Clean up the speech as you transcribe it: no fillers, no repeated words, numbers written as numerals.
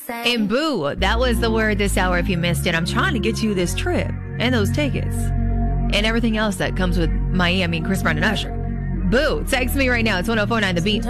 And boo, that was the word this hour if you missed it. I'm trying to get you this trip and those tickets and everything else that comes with Miami, Chris Brown and Usher. Boo, text me right now. It's 1049 The Beat.